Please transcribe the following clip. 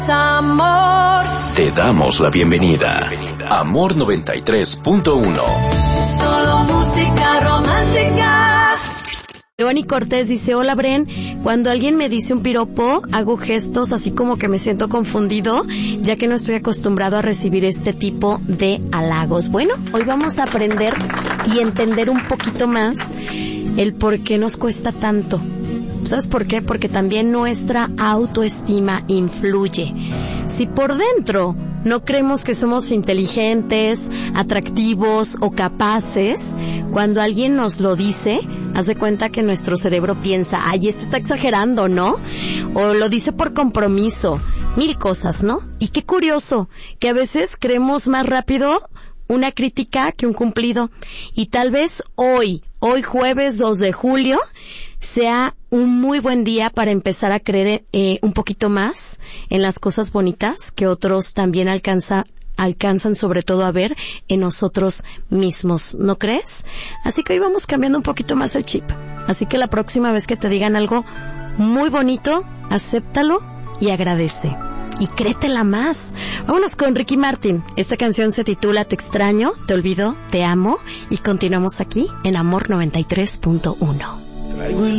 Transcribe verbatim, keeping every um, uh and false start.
Amor. Te damos la bienvenida. Amor noventa y tres punto uno. Solo música romántica. Giovanni Cortés dice: hola Bren, cuando alguien me dice un piropo, hago gestos así como que me siento confundido, ya que no estoy acostumbrado a recibir este tipo de halagos. Bueno, hoy vamos a aprender y entender un poquito más el por qué nos cuesta tanto. ¿Sabes por qué? Porque también nuestra autoestima influye. Si por dentro no creemos que somos inteligentes, atractivos o capaces, cuando alguien nos lo dice, haz de cuenta que nuestro cerebro piensa, ay, este está exagerando, ¿no? O lo dice por compromiso, mil cosas, ¿no? Y qué curioso, que a veces creemos más rápido una crítica que un cumplido. Y tal vez hoy, hoy jueves dos de julio, sea un muy buen día para empezar a creer eh, un poquito más en las cosas bonitas que otros también alcanza, alcanzan sobre todo a ver en nosotros mismos, ¿no crees? Así que hoy vamos cambiando un poquito más el chip. Así que la próxima vez que te digan algo muy bonito, acéptalo y agradece. Y créetela más. Vámonos con Ricky Martin. Esta canción se titula Te extraño, te olvido, te amo. Y continuamos aquí en Amor noventa y tres punto uno. Traigo el